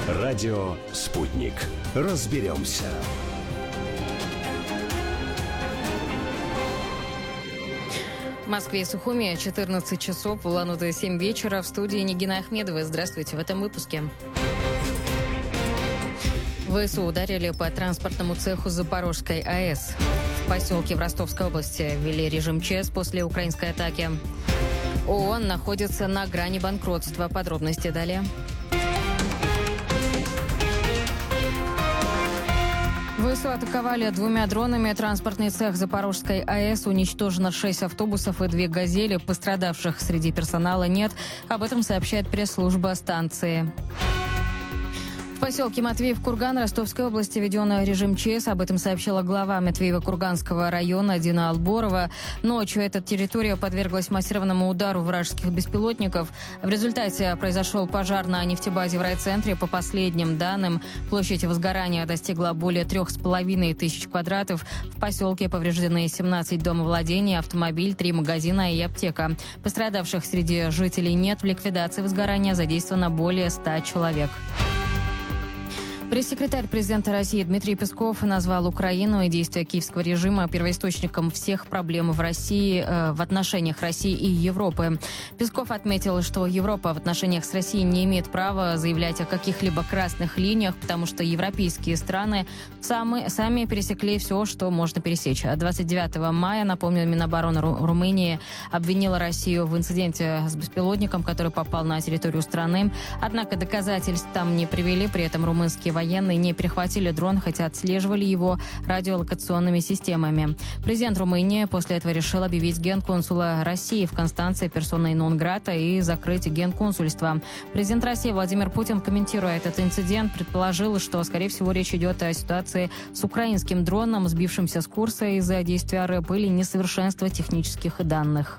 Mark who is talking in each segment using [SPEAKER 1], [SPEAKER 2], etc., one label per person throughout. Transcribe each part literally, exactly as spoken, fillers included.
[SPEAKER 1] Радио «Спутник». Разберемся.
[SPEAKER 2] В Москве и Сухуми четырнадцать часов, в Улан-Удэ семь вечера. В студии Нигина Ахмедова. Здравствуйте в этом выпуске. ВСУ ударили по транспортному цеху Запорожской АЭС. В поселке в Ростовской области ввели режим ЧС после украинской атаки. ООН находится на грани банкротства. Подробности далее. ВСУ атаковали двумя дронами транспортный цех Запорожской АЭС. Уничтожено шесть автобусов и две «Газели». Пострадавших среди персонала нет. Об этом сообщает пресс-служба станции. В поселке Матвеев-Курган Ростовской области введен режим ЧС. Об этом сообщила глава Матвеево-Курганского района Дина Алборова. Ночью эта территория подверглась массированному удару вражеских беспилотников. В результате произошел пожар на нефтебазе в райцентре. По последним данным, площадь возгорания достигла более трех с половиной тысяч квадратов. В поселке повреждены семнадцать домовладений, автомобиль, три магазина и аптека. Пострадавших среди жителей нет. В ликвидации возгорания задействовано более ста человек. Пресс-секретарь президента России Дмитрий Песков назвал Украину и действия киевского режима первоисточником всех проблем в России, э, в отношениях России и Европы. Песков отметил, что Европа в отношениях с Россией не имеет права заявлять о каких-либо красных линиях, потому что европейские страны сами, сами пересекли все, что можно пересечь. двадцать девятого мая, напомню, Минобороны Ру- Румынии обвинила Россию в инциденте с беспилотником, который попал на территорию страны. Однако доказательств там не привели, при этом румынские военные не перехватили дрон, хотя отслеживали его радиолокационными системами. Президент Румынии после этого решил объявить генконсула России в Констанции персоной нон-грата и закрыть генконсульство. Президент России Владимир Путин, комментируя этот инцидент, предположил, что, скорее всего, речь идет о ситуации с украинским дроном, сбившимся с курса из-за действия РЭБ или несовершенства технических данных.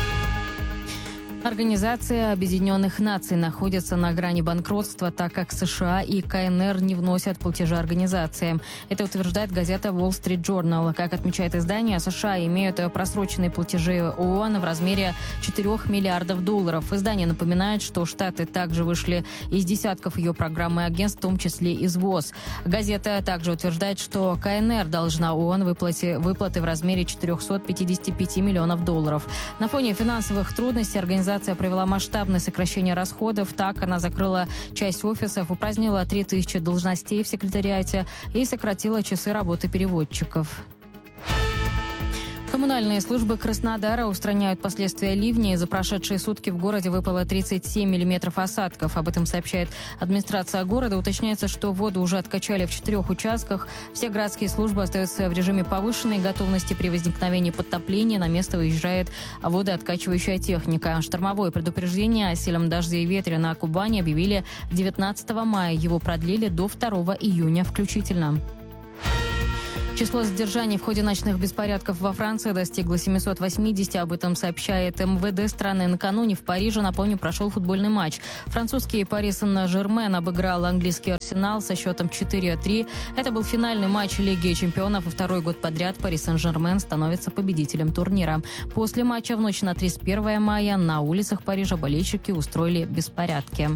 [SPEAKER 2] Организация Объединенных Наций находится на грани банкротства, так как США и КНР не вносят платежи организации. Это утверждает газета Wall Street Journal. Как отмечает издание, США имеют просроченные платежи ООН в размере четырёх миллиардов долларов. Издание напоминает, что Штаты также вышли из десятков ее программ и агентств, в том числе из ВОЗ. Газета также утверждает, что КНР должна ООН выплате, выплаты в размере четыреста пятьдесят пять миллионов долларов. На фоне финансовых трудностей организация Организация провела масштабное сокращение расходов. Так, она закрыла часть офисов, упразднила три тысячи должностей в секретариате и сократила часы работы переводчиков. Коммунальные службы Краснодара устраняют последствия ливней. За прошедшие сутки в городе выпало тридцать семь миллиметров осадков. Об этом сообщает администрация города. Уточняется, что воду уже откачали в четырех участках. Все городские службы остаются в режиме повышенной готовности. При возникновении подтопления на место выезжает водооткачивающая техника. Штормовое предупреждение о сильном дожде и ветре на Кубани объявили девятнадцатого мая. Его продлили до второго июня включительно. Число задержаний в ходе ночных беспорядков во Франции достигло семисот восьмидесяти. Об этом сообщает МВД страны. Накануне в Париже, напомню, прошел футбольный матч. Французский Пари Сен-Жермен обыграл английский Арсенал со счетом четыре три. Это был финальный матч Лиги чемпионов. И второй год подряд Пари Сен-Жермен становится победителем турнира. После матча в ночь на тридцать первое мая на улицах Парижа болельщики устроили беспорядки.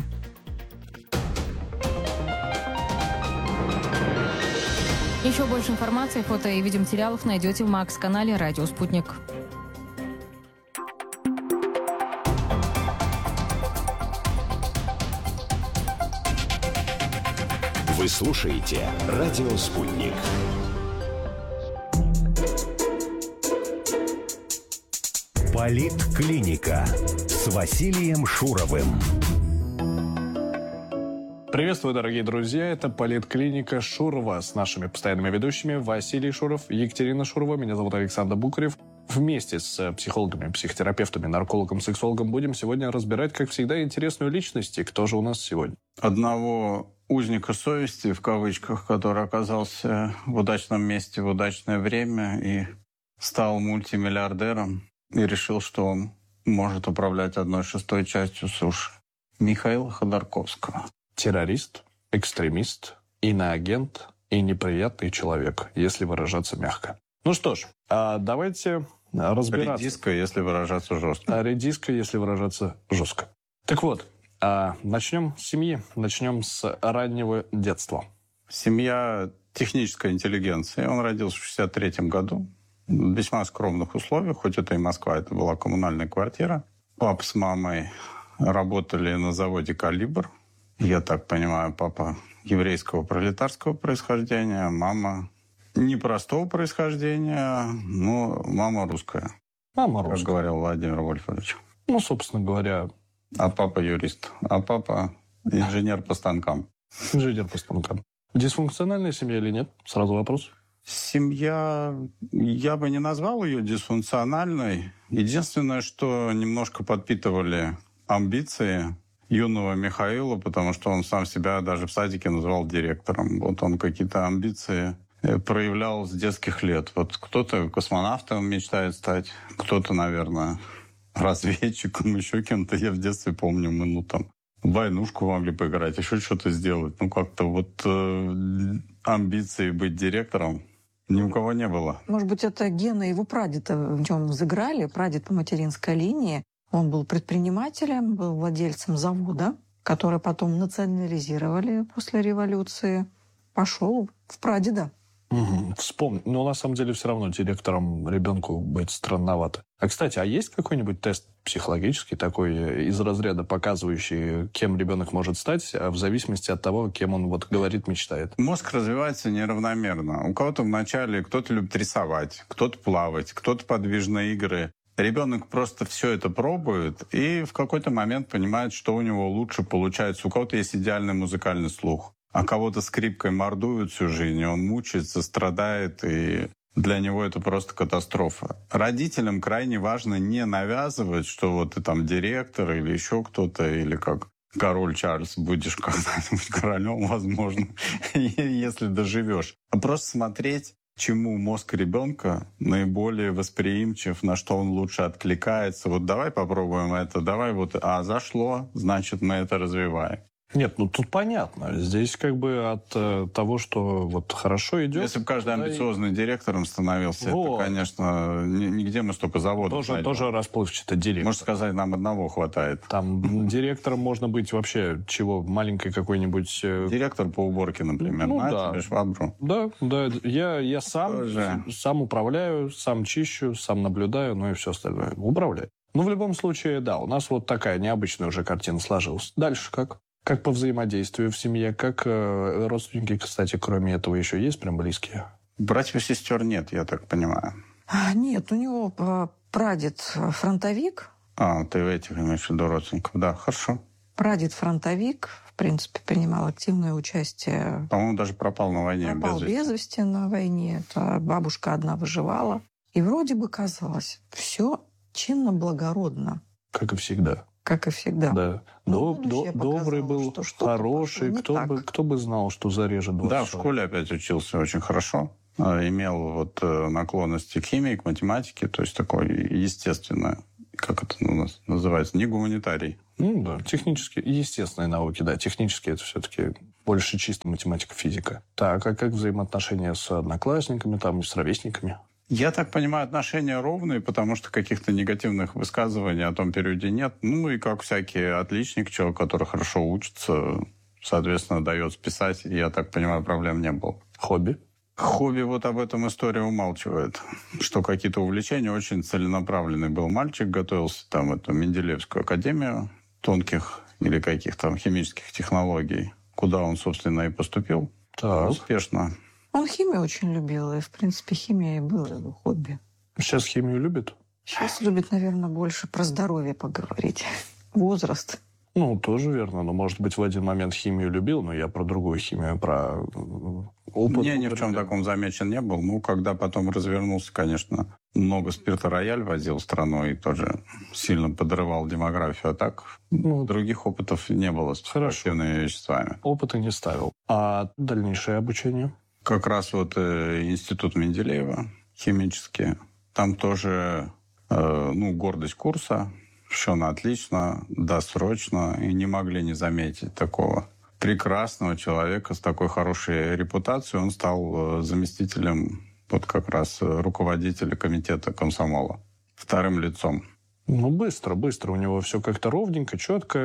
[SPEAKER 2] Еще больше информации, фото и видеоматериалов найдете в Макс-канале «Радио Спутник».
[SPEAKER 1] Вы слушаете «Радио Спутник». Политклиника с Василием Шуровым.
[SPEAKER 3] Приветствую, дорогие друзья. Это Политклиника Шурова с нашими постоянными ведущими Василий Шуров, Екатерина Шурова. Меня зовут Александр Букарев. Вместе с психологами, психотерапевтами, наркологом, сексологом будем сегодня разбирать, как всегда, интересную личность. И кто же у нас сегодня?
[SPEAKER 4] Одного узника совести, в кавычках, который оказался в удачном месте в удачное время и стал мультимиллиардером и решил, что он может управлять одной шестой частью суши. Михаила Ходорковского.
[SPEAKER 3] Террорист, экстремист, иноагент и неприятный человек, если выражаться мягко. Ну что ж, давайте разбираться.
[SPEAKER 4] Редиска, если выражаться жестко.
[SPEAKER 3] Редиска, если выражаться жестко. Так вот, А, начнем с семьи, начнем с раннего детства.
[SPEAKER 4] Семья технической интеллигенции. Он родился в шестьдесят третьем году. В весьма скромных условиях, хоть это и Москва, это была коммунальная квартира. Папа с мамой работали на заводе «Калибр». Я так понимаю, папа еврейского пролетарского происхождения, мама непростого происхождения, но мама русская.
[SPEAKER 3] Мама русская.
[SPEAKER 4] Как говорил Владимир Вольфович.
[SPEAKER 3] Ну, собственно говоря...
[SPEAKER 4] А папа юрист, а папа инженер по станкам.
[SPEAKER 3] Инженер по станкам. Дисфункциональная семья или нет? Сразу вопрос.
[SPEAKER 4] Семья, я бы не назвал ее дисфункциональной. Единственное, что немножко подпитывали амбиции юного Михаила, потому что он сам себя даже в садике называл директором. Вот он какие-то амбиции проявлял с детских лет. Вот кто-то космонавтом мечтает стать, кто-то, наверное, разведчиком, еще кем-то. Я в детстве помню, мы ну там в войнушку могли поиграть, еще что-то сделать. Ну как-то вот э, амбиции быть директором ни у кого не было.
[SPEAKER 5] Может быть, это гены его прадеда в нем взыграли. Прадед по материнской линии. Он был предпринимателем, был владельцем завода, который потом национализировали после революции. Пошел в прадеда.
[SPEAKER 3] Угу, вспомни. Но на самом деле все равно директором ребенку быть странновато. А, кстати, а есть какой-нибудь тест психологический такой из разряда, показывающий, кем ребенок может стать, в зависимости от того, кем он вот говорит, мечтает?
[SPEAKER 4] Мозг развивается неравномерно. У кого-то вначале кто-то любит рисовать, кто-то плавать, кто-то подвижные игры. Ребенок просто все это пробует и в какой-то момент понимает, что у него лучше получается. У кого-то есть идеальный музыкальный слух, а кого-то скрипкой мордуют всю жизнь, и он мучается, страдает, и для него это просто катастрофа. Родителям крайне важно не навязывать, что вот ты там директор или еще кто-то, или как король Чарльз будешь когда-нибудь королем, возможно, если доживешь. А просто смотреть, чему мозг ребенка наиболее восприимчив, на что он лучше откликается. Вот давай попробуем это, давай вот, а зашло, значит, мы это развиваем.
[SPEAKER 3] Нет, ну тут понятно. Здесь как бы от э, того, что вот хорошо идет...
[SPEAKER 4] Если бы каждый амбициозный и... директором становился, вот. Это, конечно, нигде мы столько заводов
[SPEAKER 3] тоже,
[SPEAKER 4] найдем.
[SPEAKER 3] Тоже расплывчато директор.
[SPEAKER 4] Можно сказать, нам одного хватает.
[SPEAKER 3] Там директором можно быть вообще чего, маленькой какой-нибудь...
[SPEAKER 4] Директор по уборке, например.
[SPEAKER 3] Ну,
[SPEAKER 4] на
[SPEAKER 3] да.
[SPEAKER 4] тебе швабру.
[SPEAKER 3] Да, да. Я, я сам, тоже. сам управляю, сам чищу, сам наблюдаю, ну и все остальное. Управляю. Ну, в любом случае, да, у нас вот такая необычная уже картина сложилась. Дальше как? Как по взаимодействию в семье, как э, родственники, кстати, кроме этого еще есть прям близкие?
[SPEAKER 4] Братьев и сестер нет, я так понимаю.
[SPEAKER 5] Нет, у него прадед фронтовик.
[SPEAKER 4] А, ты в этих имеешь в виду родственников, да, хорошо.
[SPEAKER 5] Прадед фронтовик, в принципе, принимал активное участие.
[SPEAKER 4] По-моему, даже пропал на войне.
[SPEAKER 5] Пропал без вести. без вести на войне. Это бабушка одна выживала. И вроде бы казалось, все чинно-благородно.
[SPEAKER 3] Как и всегда.
[SPEAKER 5] Как и всегда.
[SPEAKER 3] Да. Доб, до, добрый был, что хороший. Кто бы, кто бы знал, что зарежет двадцать
[SPEAKER 4] Да, в школе опять учился очень хорошо. Имел вот наклонности к химии, к математике. То есть такое естественное, как это у нас называется, не гуманитарий.
[SPEAKER 3] Ну да, технические, естественные науки, да. Технические это все-таки больше чисто математика, физика. Так, а как взаимоотношения с одноклассниками, там, с ровесниками?
[SPEAKER 4] Я так понимаю, отношения ровные, потому что каких-то негативных высказываний о том периоде нет. Ну и как всякий отличник, человек, который хорошо учится, соответственно, дает списать. Я так понимаю, проблем не было.
[SPEAKER 3] Хобби?
[SPEAKER 4] Хобби, вот об этом история умалчивает. Что какие-то увлечения, очень целенаправленный был мальчик, готовился там в эту Менделеевскую академию тонких или каких-то там химических технологий, куда он, собственно, и поступил.
[SPEAKER 3] Так.
[SPEAKER 4] Успешно.
[SPEAKER 5] Он химию очень любил, и, в принципе, химия и было его хобби.
[SPEAKER 3] Сейчас химию любит?
[SPEAKER 5] Сейчас любит, наверное, больше про здоровье поговорить. Возраст.
[SPEAKER 3] Ну, тоже верно. Но, может быть, в один момент химию любил, но я про другую химию, про опыт.
[SPEAKER 4] Я ни в чем таком замечен не был. Ну, когда потом развернулся, конечно, много спирта рояль возил страной и тоже сильно подрывал демографию. А так, ну, других опытов не было с психоактивными веществами.
[SPEAKER 3] Опыта не ставил. А дальнейшее обучение?
[SPEAKER 4] Как раз вот э, институт Менделеева химический. Там тоже, э, ну, гордость курса. Все на отлично, досрочно. И не могли не заметить такого прекрасного человека с такой хорошей репутацией. Он стал э, заместителем вот как раз руководителя комитета комсомола. Вторым лицом.
[SPEAKER 3] Ну, быстро, быстро. У него все как-то ровненько, четко.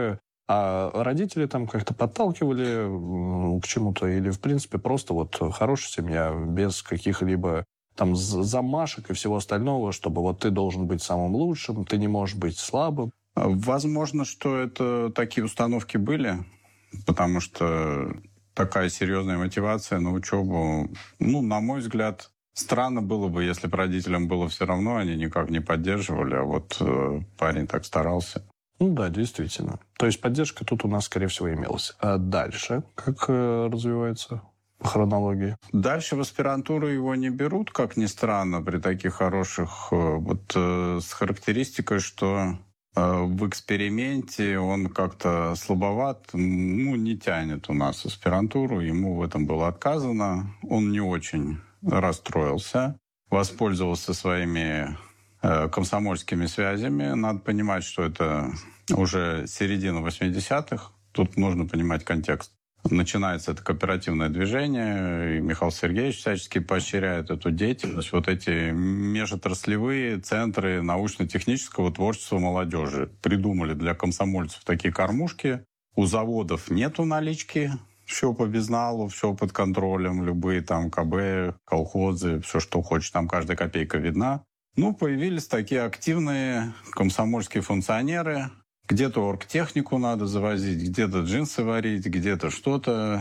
[SPEAKER 3] А родители там как-то подталкивали к чему-то? Или, в принципе, просто вот хорошая семья, без каких-либо там замашек и всего остального, чтобы вот ты должен быть самым лучшим, ты не можешь быть слабым?
[SPEAKER 4] Возможно, что это такие установки были, потому что такая серьезная мотивация на учебу, ну, на мой взгляд, странно было бы, если бы родителям было все равно, они никак не поддерживали, а вот э, парень так старался.
[SPEAKER 3] Ну да, действительно. То есть поддержка тут у нас, скорее всего, имелась. А дальше как э, развивается по хронологии?
[SPEAKER 4] Дальше в аспирантуру его не берут, как ни странно, при таких хороших... Э, вот э, с характеристикой, что э, в эксперименте он как-то слабоват, ну, не тянет у нас аспирантуру, ему в этом было отказано. Он не очень расстроился, воспользовался своими... комсомольскими связями. Надо понимать, что это уже середина восьмидесятых. Тут нужно понимать контекст. Начинается это кооперативное движение, и Михаил Сергеевич всячески поощряет эту деятельность. Вот эти межотраслевые центры научно-технического творчества молодежи придумали для комсомольцев такие кормушки. У заводов нету налички, все по безналу, все под контролем, любые там КБ, колхозы, все, что хочешь, там каждая копейка видна. Ну, появились такие активные комсомольские функционеры. Где-то оргтехнику надо завозить, где-то джинсы варить, где-то что-то.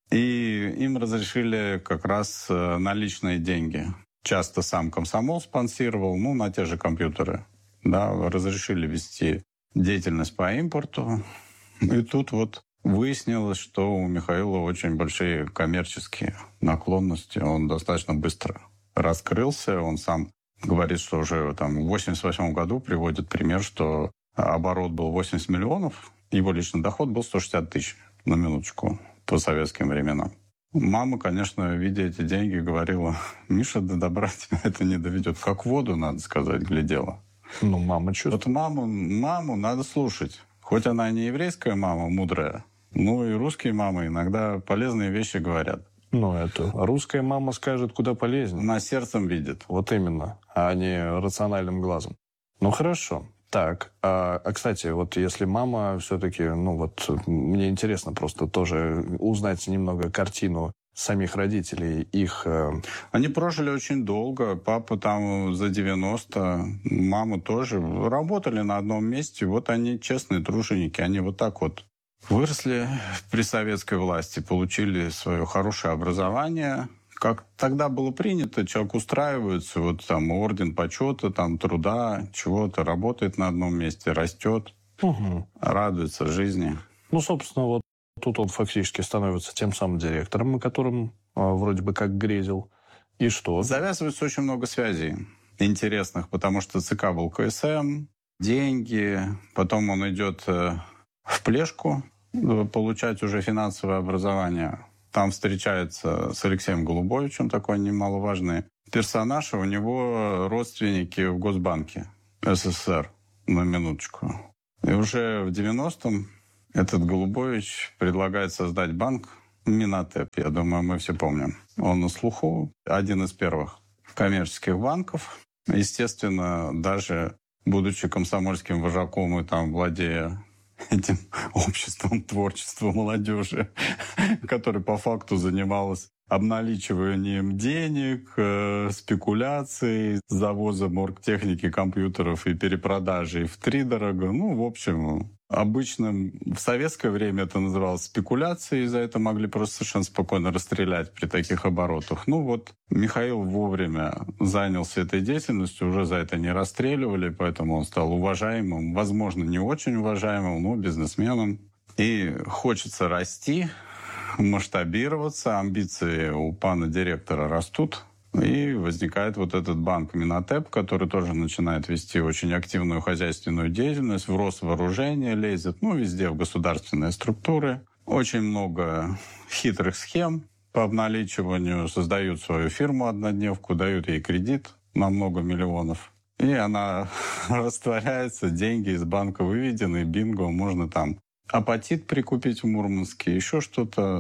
[SPEAKER 4] И им разрешили как раз наличные деньги. Часто сам комсомол спонсировал, ну, на те же компьютеры. Да, разрешили вести деятельность по импорту. И тут вот выяснилось, что у Михаила очень большие коммерческие наклонности. Он достаточно быстро раскрылся, он сам... Говорит, что уже там, в восемьдесят восьмом году приводит пример, что оборот был восемьдесят миллионов, его личный доход был сто шестьдесят тысяч, на минуточку, по советским временам. Мама, конечно, видя эти деньги, говорила: Миша, до добра тебя это не доведет. Как воду, надо сказать, глядела.
[SPEAKER 3] Ну, мама чувствует.
[SPEAKER 4] Вот маму, маму надо слушать. Хоть она не еврейская мама, мудрая, но и русские мамы иногда полезные вещи говорят.
[SPEAKER 3] Ну, это русская мама скажет куда полезнее.
[SPEAKER 4] Она сердцем видит.
[SPEAKER 3] Вот именно, а не рациональным глазом. Ну, хорошо. Так, а, а кстати, вот если мама все-таки, ну вот, мне интересно просто тоже узнать немного картину самих родителей, их... Э...
[SPEAKER 4] Они прожили очень долго. Папа там за девяносто, мама тоже. Работали на одном месте. Вот они честные труженики. Они вот так вот выросли при советской власти, получили свое хорошее образование. Как тогда было принято, человек устраивается, вот там орден почета, там труда, чего-то, работает на одном месте, растет, угу. радуется жизни.
[SPEAKER 3] Ну, собственно, вот тут он фактически становится тем самым директором, о котором а, вроде бы как грезил. И что?
[SPEAKER 4] Завязывается очень много связей интересных, потому что ЦК был КСМ, деньги, потом он идет в Плешку получать уже финансовое образование. Там встречается с Алексеем Голубовичем, такой немаловажный персонаж. У него родственники в Госбанке СССР, на минуточку. И уже в девяностом этот Голубович предлагает создать банк Минатеп. Я думаю, мы все помним. Он на слуху. Один из первых коммерческих банков. Естественно, даже будучи комсомольским вожаком и там владея этим обществом творчества молодежи, которое по факту занималось обналичиванием денег, э, спекуляцией, завозом оргтехники, компьютеров и перепродажей втридорого. Ну, в общем, обычным в советское время это называлось спекуляцией, и за это могли просто совершенно спокойно расстрелять при таких оборотах. Ну вот Михаил вовремя занялся этой деятельностью, уже за это не расстреливали, поэтому он стал уважаемым, возможно, не очень уважаемым, но бизнесменом. И хочется расти, масштабироваться, амбиции у пана директора растут, и возникает вот этот банк Минатеп, который тоже начинает вести очень активную хозяйственную деятельность, в Росвооружение лезет, ну, везде в государственные структуры. Очень много хитрых схем по обналичиванию, создают свою фирму-однодневку, дают ей кредит на много миллионов. И она растворяется, деньги из банка выведены, бинго, можно там апатит прикупить в Мурманске, еще что-то.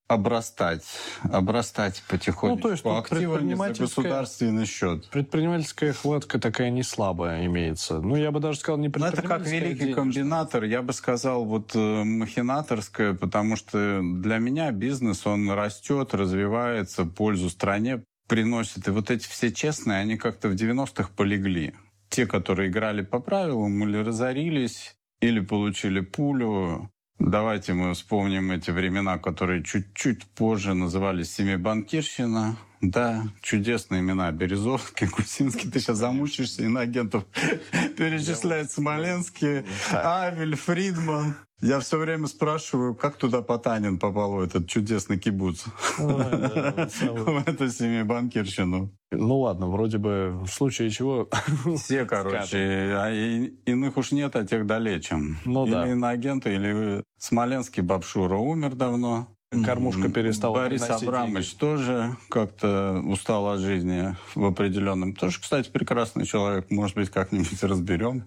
[SPEAKER 4] обрастать, обрастать потихоньку
[SPEAKER 3] Ну, то есть тут
[SPEAKER 4] активами за
[SPEAKER 3] предпринимательская-
[SPEAKER 4] государственный счет.
[SPEAKER 3] Предпринимательская хватка такая не слабая имеется. Ну, я бы даже сказал, не
[SPEAKER 4] Ну, это как
[SPEAKER 3] предпринимательская,
[SPEAKER 4] великий
[SPEAKER 3] денежная.
[SPEAKER 4] комбинатор, я бы сказал, вот э, махинаторская, потому что для меня бизнес, он растет, развивается, пользу стране приносит. И вот эти все честные, они как-то в девяностых полегли. Те, которые играли по правилам, или разорились, или получили пулю. Давайте мы вспомним эти времена, которые чуть-чуть позже назывались «Семибанкирщина». Да, чудесные имена. Березовский, Кусинский. Ты сейчас замучишься, иноагентов перечислять. Смоленский, Авель, Фридман. Я все время спрашиваю, как туда Потанин попал в этот чудесный кибуц? В эту семибанкирщину.
[SPEAKER 3] Ну ладно, вроде бы в случае чего...
[SPEAKER 4] Все, короче, а и- иных уж нет, а тех далече.
[SPEAKER 3] Ну
[SPEAKER 4] или
[SPEAKER 3] да.
[SPEAKER 4] иноагенты, или Смоленский Бабшура умер давно.
[SPEAKER 3] Кормушка перестала
[SPEAKER 4] Борис
[SPEAKER 3] приносить
[SPEAKER 4] Абрамович тоже как-то устал от жизни в определенном. Тоже, кстати, прекрасный человек. Может быть, как-нибудь разберем.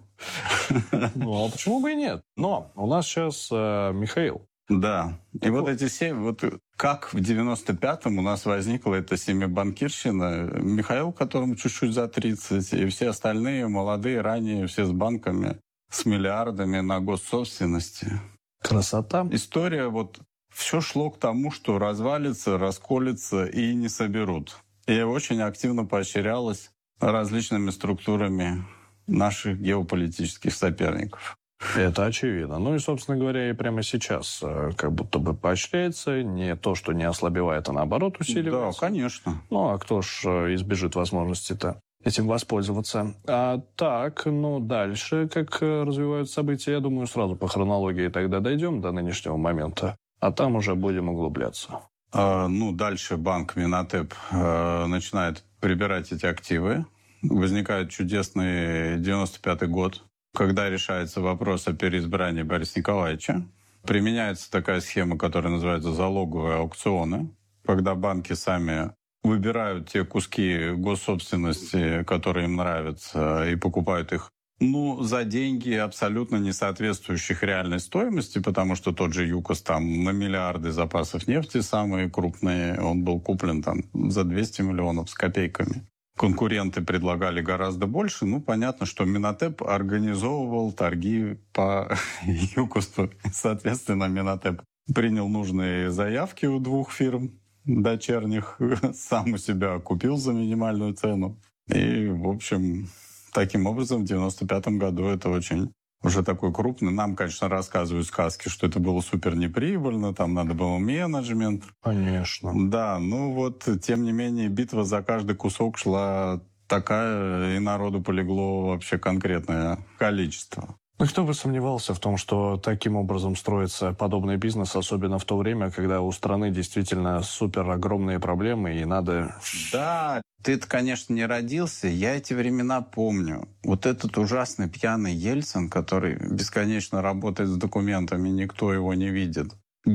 [SPEAKER 3] Ну, а почему бы и нет? Но у нас сейчас э, Михаил.
[SPEAKER 4] Да. И вот эти все... Вот как в девяносто пятом у нас возникла эта семибанкирщина. Михаил, которому чуть-чуть за тридцать, и все остальные молодые, ранее, все с банками, с миллиардами на госсобственности.
[SPEAKER 3] Красота.
[SPEAKER 4] История вот... Все шло к тому, что развалится, расколется и не соберут. И очень активно поощрялось различными структурами наших геополитических соперников.
[SPEAKER 3] Это очевидно. Ну и, собственно говоря, и прямо сейчас э, как будто бы поощряется. Не то, что не ослабевает, а наоборот
[SPEAKER 4] Да,
[SPEAKER 3] усиливается.
[SPEAKER 4] конечно.
[SPEAKER 3] Ну, а кто ж э, избежит возможности-то этим воспользоваться? А так, ну, дальше, как э, развиваются события, я думаю, сразу по хронологии тогда дойдем до нынешнего момента. А там уже будем углубляться.
[SPEAKER 4] А, ну, дальше банк Минотеп а, начинает прибирать эти активы. Возникает чудесный девяносто пятый год, когда решается вопрос о переизбрании Бориса Николаевича. Применяется такая схема, которая называется залоговые аукционы, когда банки сами выбирают те куски госсобственности, которые им нравятся, и покупают их, ну, за деньги, абсолютно не соответствующих реальной стоимости, потому что тот же ЮКОС там на миллиарды запасов нефти, самые крупные, он был куплен там за двести миллионов с копейками. Конкуренты предлагали гораздо больше. Ну, понятно, что Минотеп организовывал торги по ЮКОСу. Соответственно, Минотеп принял нужные заявки у двух фирм дочерних, сам у себя купил за минимальную цену. И, в общем... Таким образом, в девяносто пятом году это очень уже такой крупный. Нам, конечно, рассказывают сказки, что это было супер неприбыльно, там надо было менеджмент.
[SPEAKER 3] Конечно.
[SPEAKER 4] Да, ну вот, тем не менее, битва за каждый кусок шла такая, и народу полегло вообще конкретное количество.
[SPEAKER 3] Ну, кто бы сомневался в том, что таким образом строится подобный бизнес, особенно в то время, когда у страны действительно супер огромные проблемы, и надо...
[SPEAKER 4] Да, ты-то, конечно, не родился, я эти времена помню. Вот этот ужасный пьяный Ельцин, который бесконечно работает с документами, никто его не видит.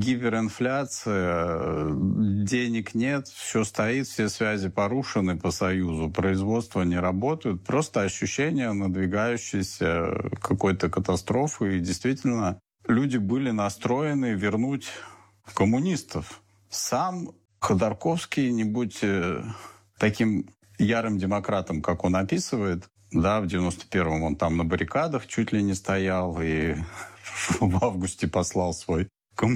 [SPEAKER 4] Гиперинфляция, денег нет, все стоит, все связи порушены по Союзу, производства не работают. Просто ощущение надвигающейся какой-то катастрофы. И действительно, люди были настроены вернуть коммунистов. Сам Ходорковский, не будь таким ярым демократом, как он описывает, да, в девяносто первом он там на баррикадах чуть ли не стоял и в августе послал свой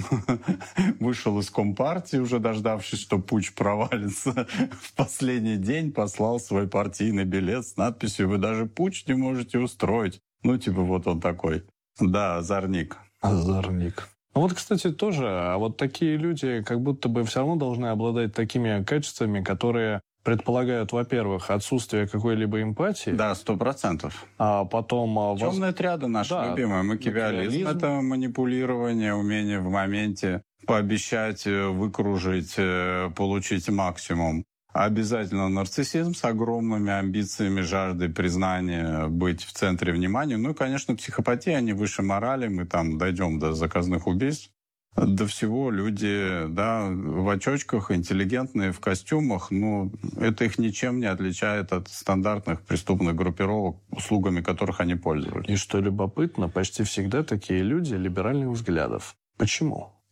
[SPEAKER 4] вышел из Компартии, уже дождавшись, что путч провалится. В последний день послал свой партийный билет с надписью «Вы даже путч не можете устроить». Ну, типа, вот он такой. Да, озорник.
[SPEAKER 3] Озорник. Ну вот, кстати, тоже, а вот такие люди как будто бы все равно должны обладать такими качествами, которые предполагают, во-первых, отсутствие какой-либо эмпатии.
[SPEAKER 4] Да, сто процентов.
[SPEAKER 3] А потом... воз-
[SPEAKER 4] Темные отряды наши
[SPEAKER 3] Да,
[SPEAKER 4] любимые. Макиавиализм —
[SPEAKER 3] макиавиализм.
[SPEAKER 4] это манипулирование, умение в моменте пообещать, выкружить, получить максимум. Обязательно нарциссизм с огромными амбициями, жаждой признания, быть в центре внимания. Ну и, конечно, психопатия, они выше морали. Мы там дойдем до заказных убийств. До всего люди, да, в очочках, интеллигентные, в костюмах, ну, это их ничем не отличает от стандартных преступных группировок, услугами которых они пользовались.
[SPEAKER 3] И что любопытно, почти всегда такие люди либеральных взглядов. Почему?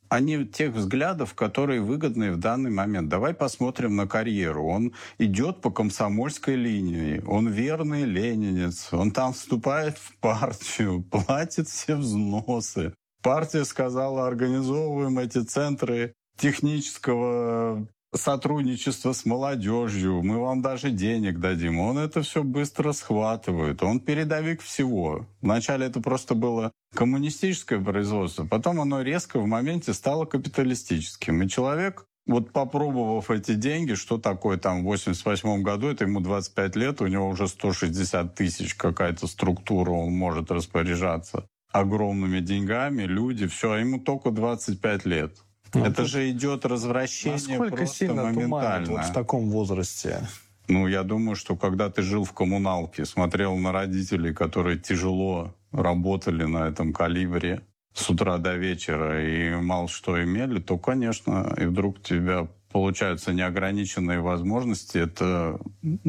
[SPEAKER 4] а не тех взглядов, которые выгодны в данный момент. Давай посмотрим на карьеру. Он идет по комсомольской линии, он верный ленинец, он там вступает в партию, платит все взносы. Партия сказала, организовываем эти центры технического сотрудничества с молодежью, мы вам даже денег дадим. Он это все быстро схватывает, он передовик всего. Вначале это просто было коммунистическое производство, потом оно резко в моменте стало капиталистическим. И человек, вот попробовав эти деньги, что такое там в восемьдесят восьмом году, это ему двадцать пять лет, у него уже сто шестьдесят тысяч какая-то структура, он может распоряжаться огромными деньгами, люди, все, а ему только двадцать пять лет. Ну, это же идет развращение просто сильно моментально.
[SPEAKER 3] Вот в таком возрасте?
[SPEAKER 4] Ну, я думаю, что когда ты жил в коммуналке, смотрел на родителей, которые тяжело работали на этом калибре с утра до вечера и мало что имели, то, конечно, и вдруг у тебя получаются неограниченные возможности, это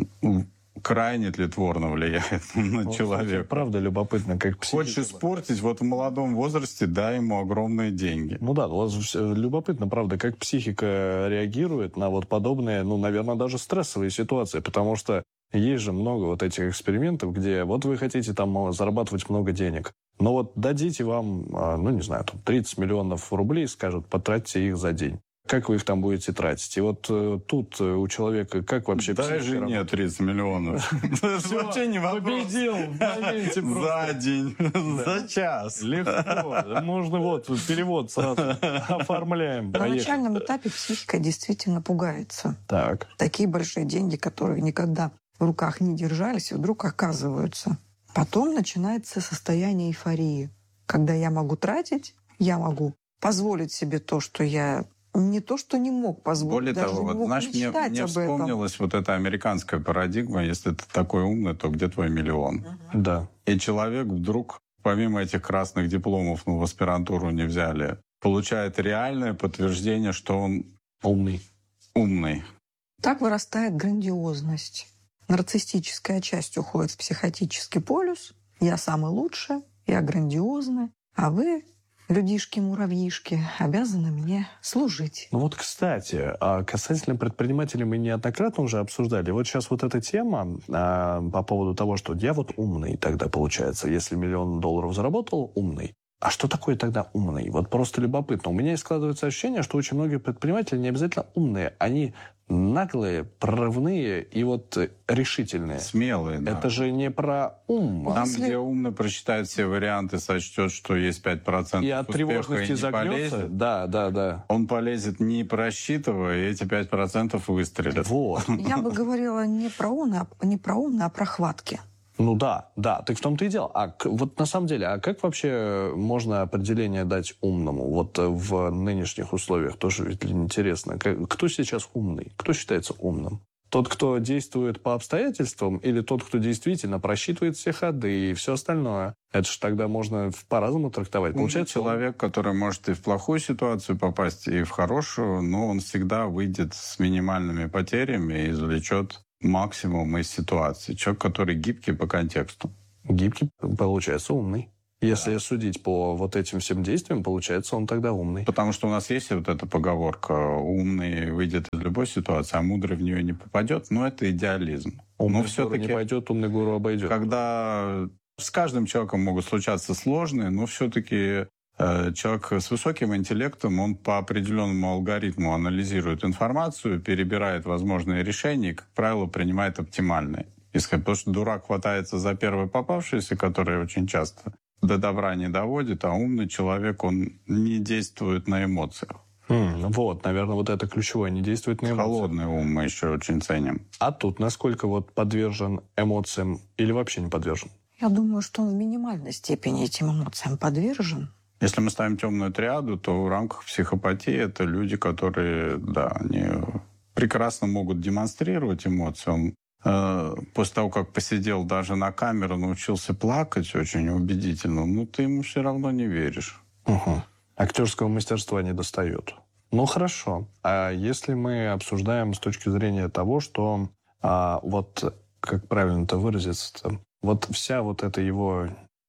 [SPEAKER 4] крайне тлетворно влияет на вот, человека.
[SPEAKER 3] Кстати, правда любопытно, как психика...
[SPEAKER 4] Хочешь испортить, вот в молодом возрасте дай ему огромные деньги.
[SPEAKER 3] Ну да, вот любопытно, правда, как психика реагирует на вот подобные, ну, наверное, даже стрессовые ситуации, потому что есть же много вот этих экспериментов, где вот вы хотите там зарабатывать много денег, но вот дадите вам, ну, не знаю, там тридцать миллионов рублей, скажут, потратьте их за день. Как вы их там будете тратить? И вот э, тут э, у человека как вообще...
[SPEAKER 4] Дай жене тридцать миллионов. Вообще не вопрос.
[SPEAKER 3] Победил в моменте просто.
[SPEAKER 4] За день, за час.
[SPEAKER 3] Легко. Можно вот перевод сразу оформляем.
[SPEAKER 5] На начальном этапе психика действительно пугается.
[SPEAKER 3] Так.
[SPEAKER 5] Такие большие деньги, которые никогда в руках не держались, вдруг оказываются. Потом начинается состояние эйфории, когда я могу тратить, я могу позволить себе то, что я... Не то, что не мог позволить,
[SPEAKER 4] Более
[SPEAKER 5] даже
[SPEAKER 4] того,
[SPEAKER 5] не
[SPEAKER 4] вот,
[SPEAKER 5] мог
[SPEAKER 4] знаешь, мне, мне вспомнилась этом. Вот эта американская парадигма, если ты такой умный, то где твой миллион?
[SPEAKER 3] Uh-huh. Да.
[SPEAKER 4] И человек вдруг, помимо этих красных дипломов, ну, в аспирантуру не взяли, получает реальное подтверждение, что он
[SPEAKER 3] умный.
[SPEAKER 4] умный.
[SPEAKER 5] Так вырастает грандиозность. Нарциссическая часть уходит в психотический полюс. Я самый лучший, я грандиозный, а вы... Людишки-муравьишки обязаны мне служить.
[SPEAKER 3] Ну вот, кстати, касательно предпринимателей мы неоднократно уже обсуждали. Вот сейчас вот эта тема а, по поводу того, что я вот умный тогда получается. Если миллион долларов заработал, умный. А что такое тогда умный? Вот просто любопытно. У меня складывается ощущение, что очень многие предприниматели не обязательно умные. Они наглые, прорывные и вот решительные.
[SPEAKER 4] Смелые, да.
[SPEAKER 3] Это же не про ум.
[SPEAKER 4] Там,
[SPEAKER 5] Если...
[SPEAKER 4] где умный прочитает все варианты, сочтет, что есть пять процентов
[SPEAKER 3] и от
[SPEAKER 4] успеха,
[SPEAKER 3] тревожности
[SPEAKER 4] и не
[SPEAKER 3] загнется.
[SPEAKER 4] полезет.
[SPEAKER 3] Да, да, да.
[SPEAKER 4] Он полезет не просчитывая, и эти пять процентов выстрелят.
[SPEAKER 3] Вот.
[SPEAKER 5] Я бы говорила не про умные, не про умные, а про хватки.
[SPEAKER 3] Ну да, да, так в том-то и дело. А вот на самом деле, а как вообще можно определение дать умному? Вот в нынешних условиях тоже ведь интересно. Кто сейчас умный? Кто считается умным? Тот, кто действует по обстоятельствам, или тот, кто действительно просчитывает все ходы и все остальное? Это же тогда можно по-разному трактовать.
[SPEAKER 4] Получается, человек, который может и в плохую ситуацию попасть, и в хорошую, но он всегда выйдет с минимальными потерями и извлечет максимум из ситуации. Человек, который гибкий по контексту.
[SPEAKER 3] Гибкий, получается, умный. Если да. судить по вот этим всем действиям, получается, он тогда умный.
[SPEAKER 4] Потому что у нас есть вот эта поговорка: умный выйдет из любой ситуации, а мудрый в нее не попадет. Но это идеализм.
[SPEAKER 3] Умный но все-таки не пойдет, умный гуру обойдет.
[SPEAKER 4] Когда с каждым человеком могут случаться сложные, но все-таки э, человек с высоким интеллектом, он по определенному алгоритму анализирует информацию, перебирает возможные решения и, как правило, принимает оптимальные. Потому что дурак хватается за первое попавшееся, которое очень часто до добра не доводит, а умный человек, он не действует на эмоциях.
[SPEAKER 3] Mm, вот, наверное, вот это ключевое, не действует на эмоциях.
[SPEAKER 4] Холодный ум мы еще очень ценим.
[SPEAKER 3] А тут насколько вот подвержен эмоциям или вообще не подвержен?
[SPEAKER 5] Я думаю, что он в минимальной степени этим эмоциям подвержен. Если
[SPEAKER 4] мы ставим темную триаду, то в рамках психопатии это люди, которые, да, они прекрасно могут демонстрировать эмоции. Он после того, как посидел даже на камеру, научился плакать очень убедительно, ну ты ему все равно не веришь.
[SPEAKER 3] Угу. Актерского мастерства не достает. Ну хорошо. А если мы обсуждаем с точки зрения того, что а, вот, как правильно это выразиться-то, вот вся вот эта его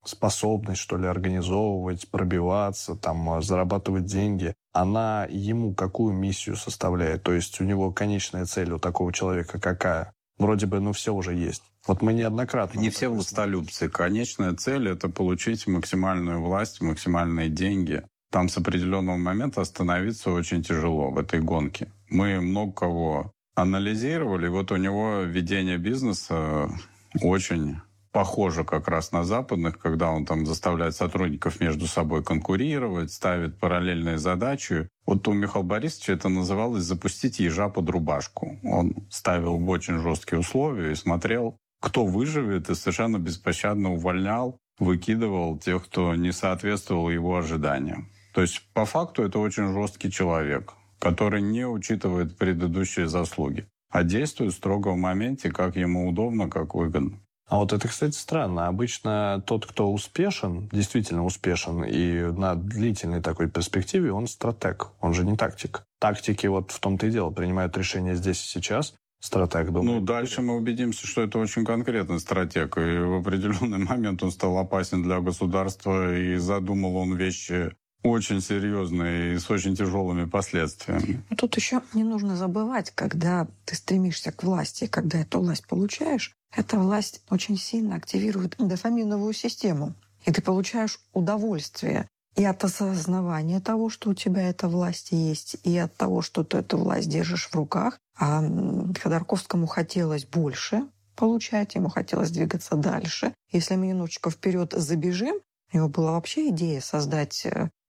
[SPEAKER 3] способность, что ли, организовывать, пробиваться, там, зарабатывать деньги, она ему какую миссию составляет? То есть у него конечная цель у такого человека какая? Вроде бы, ну, все уже есть. Вот мы неоднократно...
[SPEAKER 4] Не все властолюбцы. Конечная цель — это получить максимальную власть, максимальные деньги. Там с определенного момента остановиться очень тяжело в этой гонке. Мы много кого анализировали. Вот у него ведение бизнеса очень похоже как раз на западных, когда он там заставляет сотрудников между собой конкурировать, ставит параллельные задачи. Вот у Михаила Борисовича это называлось «запустить ежа под рубашку». Он ставил в очень жесткие условия и смотрел, кто выживет, и совершенно беспощадно увольнял, выкидывал тех, кто не соответствовал его ожиданиям. То есть по факту это очень жесткий человек, который не учитывает предыдущие заслуги, а действует строго в моменте, как ему удобно, как выгодно.
[SPEAKER 3] А вот это, кстати, странно. Обычно тот, кто успешен, действительно успешен, и на длительной такой перспективе, он стратег, он же не тактик. Тактики вот в том-то и дело, принимают решения здесь и сейчас. Стратег думает.
[SPEAKER 4] Ну, дальше мы убедимся, что это очень конкретный стратег. И в определенный момент он стал опасен для государства, и задумал он вещи очень серьезные и с очень тяжелыми последствиями.
[SPEAKER 5] Тут еще не нужно забывать, когда ты стремишься к власти, когда эту власть получаешь, эта власть очень сильно активирует дофаминовую систему. И ты получаешь удовольствие и от осознавания того, что у тебя эта власть есть, и от того, что ты эту власть держишь в руках. А Ходорковскому хотелось больше получать, ему хотелось двигаться дальше. Если мы немножечко вперед забежим, у него была вообще идея создать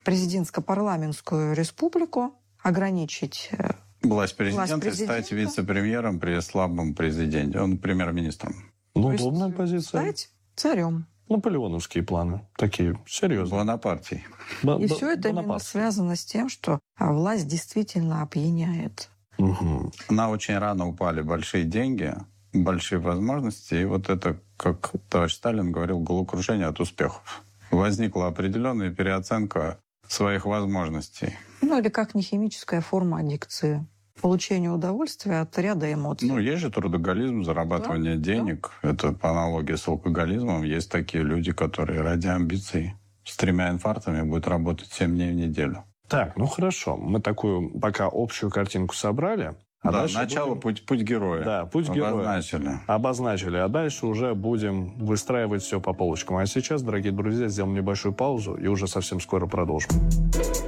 [SPEAKER 5] президентско-парламентскую республику, ограничить
[SPEAKER 4] власть президента,
[SPEAKER 5] власть президента,
[SPEAKER 4] стать вице-премьером при слабом президенте. Он премьер-министром.
[SPEAKER 3] Ну, удобная позиция.
[SPEAKER 5] Стать царем.
[SPEAKER 3] Наполеоновские планы. Такие серьезные.
[SPEAKER 4] Бонапартий.
[SPEAKER 5] И все это именно связано с тем, что власть действительно опьяняет.
[SPEAKER 3] Угу.
[SPEAKER 4] На очень рано упали большие деньги, большие возможности. И вот это, как товарищ Сталин говорил, головокружение от успехов. Возникла определенная переоценка своих возможностей.
[SPEAKER 5] Ну, или как не химическая форма аддикции. Получение удовольствия от ряда эмоций.
[SPEAKER 4] Ну, есть же трудоголизм, зарабатывание да, денег. Да. Это по аналогии с алкоголизмом. Есть такие люди, которые ради амбиций с тремя инфарктами будут работать семь дней в неделю.
[SPEAKER 3] Так, ну хорошо. Мы такую пока общую картинку собрали.
[SPEAKER 4] А да, начало будем... путь, путь героя.
[SPEAKER 3] Да, путь героя.
[SPEAKER 4] Обозначили.
[SPEAKER 3] Обозначили. А дальше уже будем выстраивать все по полочкам. А сейчас, дорогие друзья, сделаем небольшую паузу и уже совсем скоро продолжим.